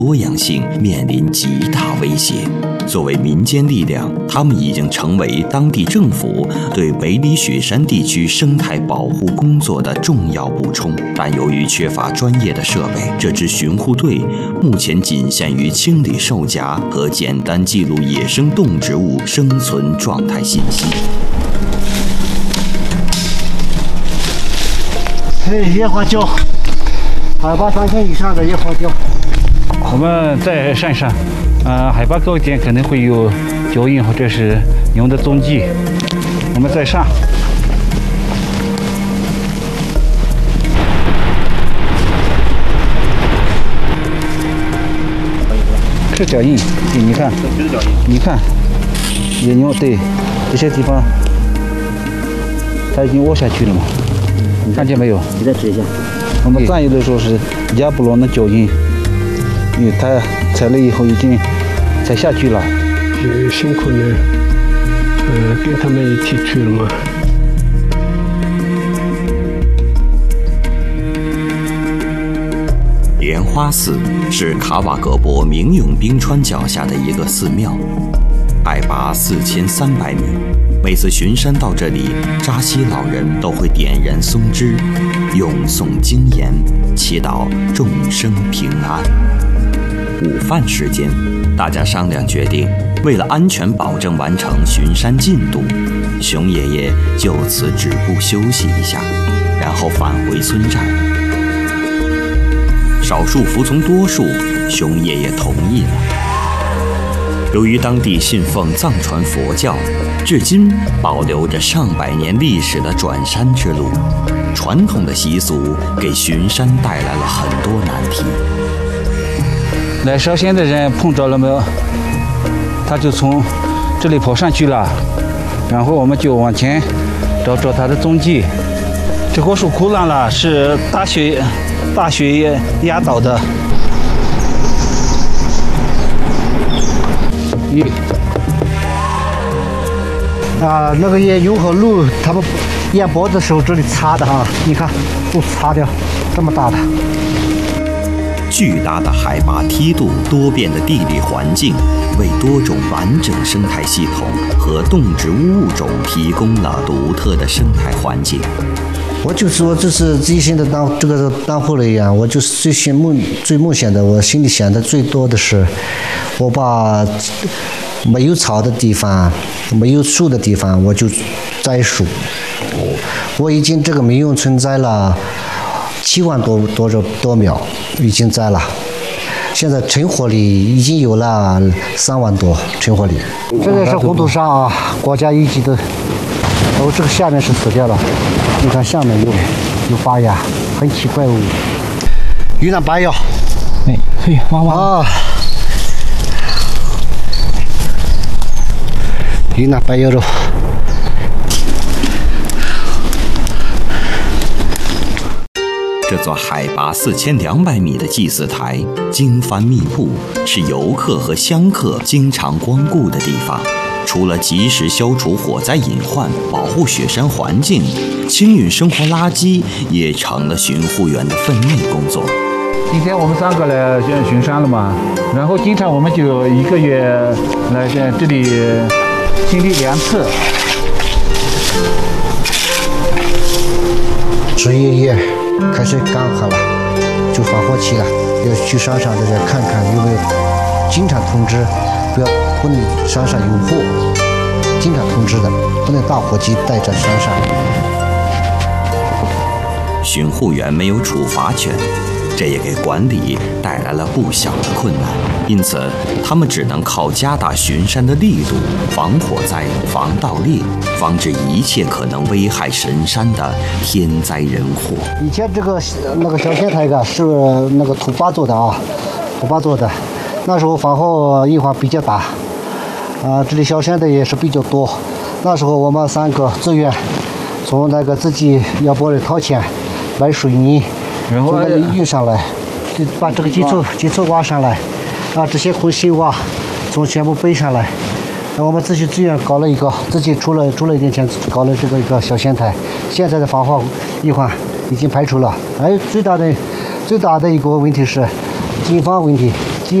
多样性面临极大威胁。作为民间力量，他们已经成为当地政府对梅里雪山地区生态保护工作的重要补充。但由于缺乏专业的设备，这支巡护队目前仅限于清理兽夹和简单记录野生动植物生存状态信息。 野花椒，海拔3000以上的野花椒。 我们在山上，海拔高一点可能会有脚印或者是牛的踪迹。我们在上，是脚印，对，你看，你看，野牛对这些地方，它已经窝下去了嘛，看见没有？ 你再指一下。 我们占有的时候是亚布罗的脚印。因为它踩了以后已经踩下去了， 辛苦呢，跟他们一起去了嘛。 莲花寺是卡瓦格博明永冰川脚下的一个寺庙，海拔4300米。每次巡山到这里，扎西老人都会点燃松枝，咏诵经言，祈祷众生平安。午饭时间，大家商量决定，为了安全保证完成巡山进度，熊爷爷就此止步休息一下，然后返回村寨。少数服从多数，熊爷爷同意了。由于当地信奉藏传佛教，至今保留着上百年历史的转山之路，传统的习俗给巡山带来了很多难题。 来烧仙的人碰着了没有？他就从这里跑上去了，然后我们就往前找他的踪迹。这棵树枯烂了，是大雪压倒的。 那个野牛和鹿，他们沿脖子时候这里擦的哈，你看都擦掉，这么大的。 巨大的海拔梯度、多变的地理环境，为多种完整生态系统和动植物物种提供了独特的生态环境。 我就说这是自己的当护人员，我就是最梦想的，我心里想的最多的是，我把没有草的地方、没有树的地方，我就栽树。我已经这个民用村栽了7万多苗，已经栽了。现在成活率已经有了3万多成活率。这个是红土沙啊，国家一级的。这个下面是死掉了，你看下面有发芽，很奇怪哦。云南白药， 哎，嘿，挖挖。 云南白药肉。 这座海拔4200米的祭祀台经幡密布，是游客和香客经常光顾的地方。除了及时消除火灾隐患、保护雪山环境，清运生活垃圾也成了巡护员的分内工作。 今天我们3个来巡山了嘛，然后经常我们就1个月来在这里清理2次。 11月开始干旱了，就防火期了，要去山上的人看看有没有，经常通知，不能山上有火，经常通知的，不能大火机带在山上。 巡护员没有处罚权，这也给管理带来了不小的困难，因此他们只能靠加大巡山的力度，防火灾、防盗猎，防止一切可能危害神山的天灾人祸。 以前那个小仙台是那个土巴做的啊，土巴做的，那时候防火隐患比较大。这里小山的也是比较多。那时候我们3个自愿从那个自己要拨人掏钱买水泥，然后运上来，把这个基础挖上来，这些混凝瓦从全部背上来。我们自愿搞了一个，自己出了一点钱搞了这个一个小仙台。现在的防火隐患已经排除了。最大的一个问题是经费问题。